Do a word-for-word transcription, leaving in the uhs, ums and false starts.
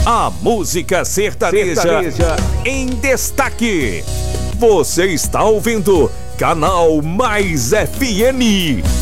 A música sertaneja, sertaneja em destaque. Você está ouvindo Canal Mais F M.